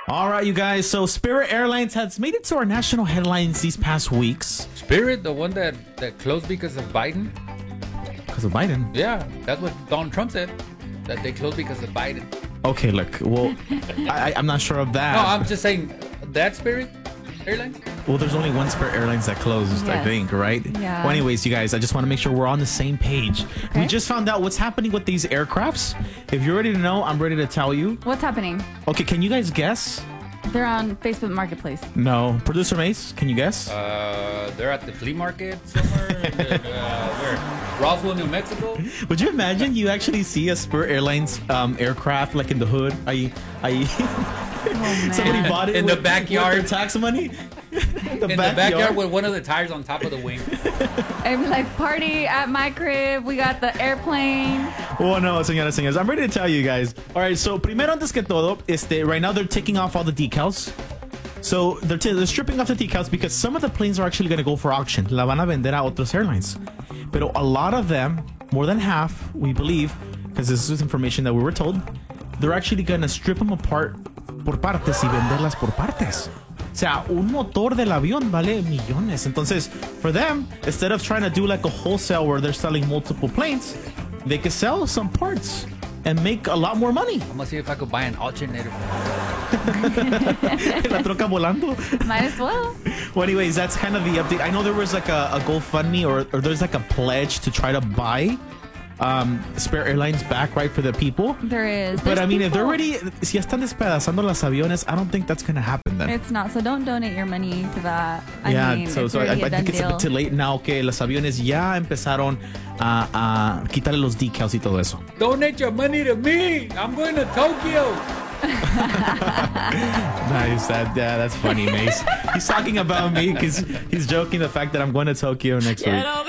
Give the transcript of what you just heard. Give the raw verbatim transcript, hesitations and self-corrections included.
All right, you guys. So Spirit Airlines has made it to our national headlines these past weeks. Spirit, the one that, that closed because of Biden? Because of Biden? Yeah, that's what Donald Trump said. That they closed because of Biden. Okay, look. Well, I, I'm not sure of that. No, I'm just saying that Spirit Airlines? Well, there's only one Spirit Airlines that closed, Yes. I think, right? Yeah. Well, anyways, you guys, I just want to make sure we're on the same page. Okay. We just found out what's happening with these aircrafts. If you're ready to know, I'm ready to tell you. What's happening? Okay, can you guys guess? They're on Facebook Marketplace. No. Producer Mace, can you guess? Uh, they're at the flea market somewhere. uh, where? Roswell, New Mexico? Would you imagine you actually see a Spirit Airlines um, aircraft like in the hood? I, I, Oh, somebody man. bought it In the with- backyard. with their tax money. In the backyard with one of the tires on top of the wing. It'd be like, party at my crib. We got the airplane. Oh no, señoras, señores. I'm ready to tell you guys. All right, so primero antes que todo, este, right now they're taking off all the decals. So they're, t- they're stripping off the decals because some of the planes are actually going to go for auction. La van a vender a otros airlines. Pero a lot of them, more than half, we believe, because this is information that we were told, they're actually going to strip them apart por partes y venderlas por partes. O sea, un motor del avión vale millones. Entonces, for them, instead of trying to do like a wholesale where they're selling multiple planes, they could sell some parts and make a lot more money. I'm gonna see if I could buy an alternator. La troca volando. Might as well. Well, anyways, that's kind of the update. I know there was like a, a GoFundMe or, or there's like a pledge to try to buy um, Spirit Airlines back, right, for the people. There is. But There's I mean, if they're people- already, si ya están despedazando las aviones, I don't think that's going to happen then. It's not. So don't donate your money to that. I yeah, mean, so, it's so I, already I a done think it's a deal. bit too late now que los aviones ya empezaron a, a quitarle los decals y todo eso. Donate your money to me. I'm going to Tokyo. Nice. That, yeah, that's funny, Mace. He's talking about me because he's joking the fact that I'm going to Tokyo next week.